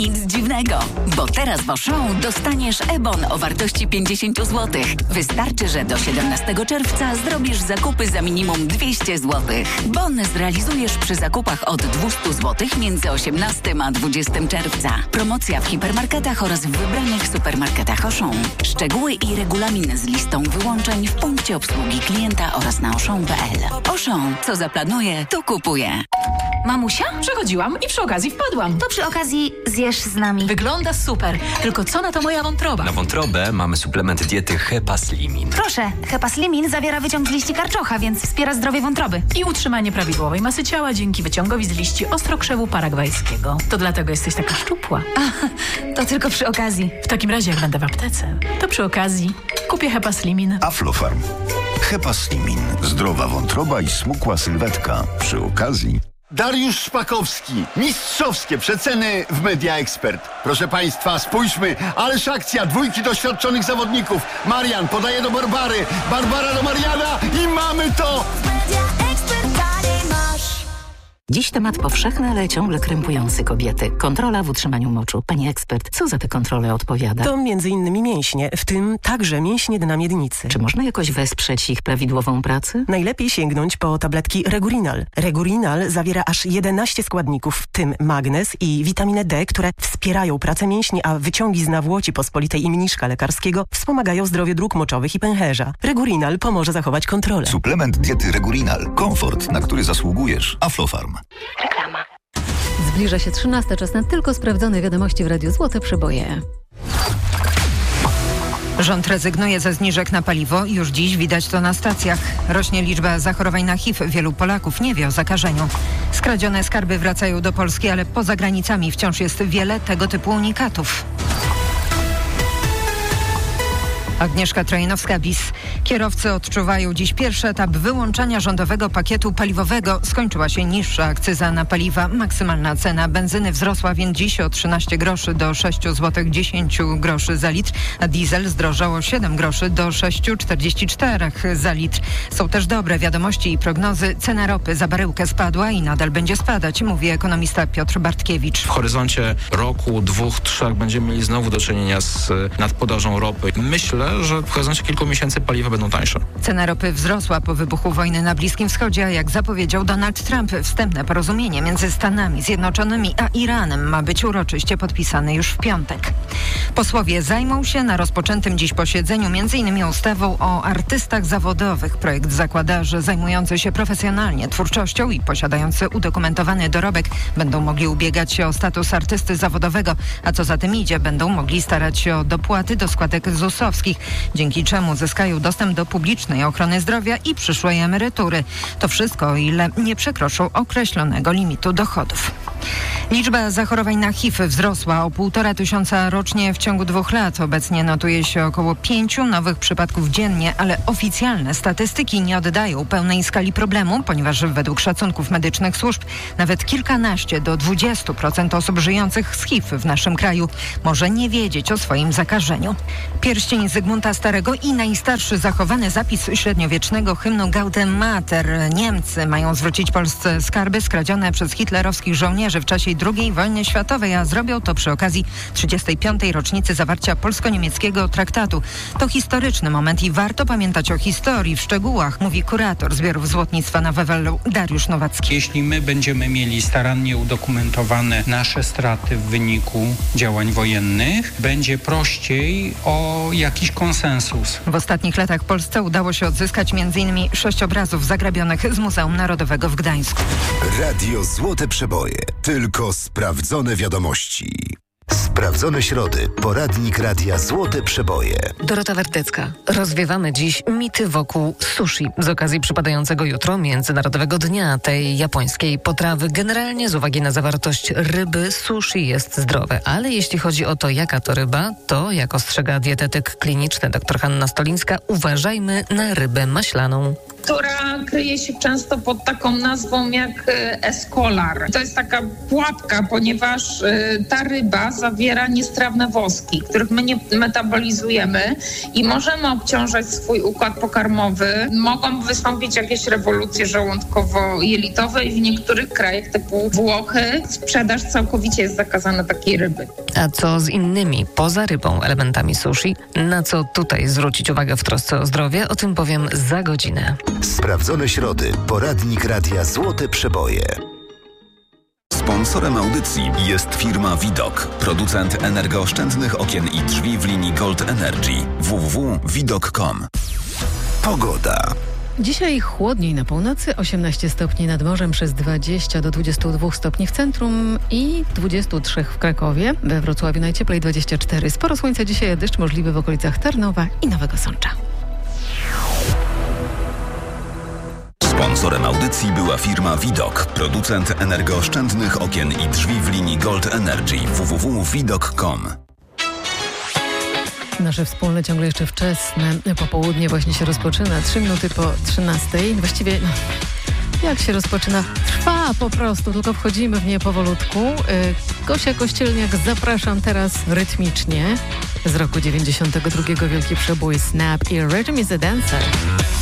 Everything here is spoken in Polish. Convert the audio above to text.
Nic dziwnego, bo teraz w Auchan dostaniesz e-bon o wartości 50 zł. Wystarczy, że do 17 czerwca zrobisz zakupy za minimum 200 zł. Bon zrealizujesz przy zakupach od 200 zł między 18 a 20 czerwca. Promocja w hipermarketach oraz w wybranych supermarketach Auchan. Szczegóły i regulamin z listą wyłączeń w punkcie obsługi klienta oraz na auchan.pl. Auchan, co zaplanuje, to kupuje. Mamusia? Przechodziłam i przy okazji wpadłam. To przy okazji zjesz z nami. Wygląda super, tylko co na to moja wątroba? Na wątrobę mamy suplement diety Hepaslimin. Proszę, Hepaslimin zawiera wyciąg z liści karczocha, więc wspiera zdrowie wątroby. I utrzymanie prawidłowej masy ciała dzięki wyciągowi z liści ostrokrzewu paragwajskiego. To dlatego jesteś taka szczupła. To tylko przy okazji. W takim razie, jak będę w aptece, to przy okazji kupię Hepaslimin. Aflofarm. Hepaslimin. Zdrowa wątroba i smukła sylwetka. Przy okazji... Dariusz Szpakowski. Mistrzowskie przeceny w Media Expert. Proszę Państwa, spójrzmy. Ależ akcja. 2 doświadczonych zawodników. Marian podaje do Barbary. Barbara do Mariana i mamy to! Dziś temat powszechny, ale ciągle krępujący kobiety. Kontrola w utrzymaniu moczu. Pani ekspert, co za te kontrole odpowiada? To m.in. mięśnie, w tym także mięśnie dna miednicy. Czy można jakoś wesprzeć ich prawidłową pracę? Najlepiej sięgnąć po tabletki Regurinal. Regurinal zawiera aż 11 składników, w tym magnez i witaminę D, które wspierają pracę mięśni, a wyciągi z nawłoci pospolitej i mniszka lekarskiego wspomagają zdrowie dróg moczowych i pęcherza. Regurinal pomoże zachować kontrolę. Suplement diety Regurinal. Komfort, na który zasługujesz. Aflofarm. Reklama. Zbliża się 13. Czas na tylko sprawdzone wiadomości w Radiu Złote Przeboje. Rząd rezygnuje ze zniżek na paliwo. Już dziś widać to na stacjach. Rośnie liczba zachorowań na HIV. Wielu Polaków nie wie o zakażeniu. Skradzione skarby wracają do Polski, ale poza granicami wciąż jest wiele tego typu unikatów. Agnieszka Trojanowska-Bis. Kierowcy odczuwają dziś pierwszy etap wyłączania rządowego pakietu paliwowego. Skończyła się niższa akcyza na paliwa. Maksymalna cena benzyny wzrosła więc dziś o 13 groszy do 6 zł 10 groszy za litr, a diesel zdrożał o 7 groszy do 6,44 za litr. Są też dobre wiadomości i prognozy. Cena ropy za baryłkę spadła i nadal będzie spadać, mówi ekonomista Piotr Bartkiewicz. W horyzoncie roku, 2, 3 będziemy mieli znowu do czynienia z nadpodażą ropy. Myślę, że w horyzoncie kilku miesięcy paliwa będą tańsze. Cena ropy wzrosła po wybuchu wojny na Bliskim Wschodzie, a jak zapowiedział Donald Trump, wstępne porozumienie między Stanami Zjednoczonymi a Iranem ma być uroczyście podpisane już w piątek. Posłowie zajmą się na rozpoczętym dziś posiedzeniu m.in. ustawą o artystach zawodowych. Projekt zakłada, że zajmujący się profesjonalnie twórczością i posiadający udokumentowany dorobek będą mogli ubiegać się o status artysty zawodowego, a co za tym idzie, będą mogli starać się o dopłaty do składek ZUS-owskich, dzięki czemu zyskają dostęp do publicznej ochrony zdrowia i przyszłej emerytury. To wszystko, o ile nie przekroczą określonego limitu dochodów. Liczba zachorowań na HIV wzrosła o 1500 rocznie w ciągu 2 lat. Obecnie notuje się około 5 nowych przypadków dziennie, ale oficjalne statystyki nie oddają pełnej skali problemu, ponieważ według szacunków medycznych służb nawet kilkanaście do 20% osób żyjących z HIV w naszym kraju może nie wiedzieć o swoim zakażeniu. Pierścień Zygmunta Starego i najstarszy zachowany zapis średniowiecznego hymnu Gaudeam Mater. Niemcy mają zwrócić Polsce skarby skradzione przez hitlerowskich żołnierzy w czasie II wojny światowej, a zrobią to przy okazji 35. rocznicy zawarcia polsko-niemieckiego traktatu. To historyczny moment i warto pamiętać o historii w szczegółach, mówi kurator zbiorów złotnictwa na Wewelu Dariusz Nowacki. Jeśli my będziemy mieli starannie udokumentowane nasze straty w wyniku działań wojennych, będzie prościej o jakiś konsensus. W ostatnich latach Polsce udało się odzyskać m.in. 6 obrazów zagrabionych z Muzeum Narodowego w Gdańsku. Radio Złote Przeboje. Tylko sprawdzone wiadomości. Sprawdzone środy. Poradnik Radia Złote Przeboje. Dorota Wertecka. Rozwiewamy dziś mity wokół sushi z okazji przypadającego jutro Międzynarodowego Dnia tej japońskiej potrawy. Generalnie z uwagi na zawartość ryby sushi jest zdrowe, ale jeśli chodzi o to, jaka to ryba, to jak ostrzega dietetyk kliniczny dr Hanna Stolińska, uważajmy na rybę maślaną. która kryje się często pod taką nazwą jak escolar. To jest taka pułapka, ponieważ ta ryba zawiera niestrawne woski, których my nie metabolizujemy i możemy obciążać swój układ pokarmowy. Mogą wystąpić jakieś rewolucje żołądkowo-jelitowe i w niektórych krajach typu Włochy sprzedaż całkowicie jest zakazana takiej ryby. A co z innymi, poza rybą, elementami sushi? Na co tutaj zwrócić uwagę w trosce o zdrowie? O tym powiem za godzinę. Sprawdzone środy. Poradnik Radia Złote Przeboje. Sponsorem audycji jest firma Widok, producent energooszczędnych okien i drzwi w linii Gold Energy. www.widok.com. Pogoda. Dzisiaj chłodniej na północy, 18 stopni nad morzem, przez 20 do 22 stopni w centrum i 23 w Krakowie. We Wrocławiu najcieplej 24. Sporo słońca dzisiaj, a deszcz możliwy w okolicach Tarnowa i Nowego Sącza. Sponsorem audycji była firma Widok, producent energooszczędnych okien i drzwi w linii Gold Energy. www.widok.com. Nasze wspólne, ciągle jeszcze wczesne popołudnie właśnie się rozpoczyna. 3 minuty po 13. Właściwie jak się rozpoczyna? Trwa po prostu, tylko wchodzimy w nie powolutku. Gosia Kościelniak, zapraszam teraz rytmicznie. Z roku 92 wielki przebój Snap i Rhythm is a Dancer.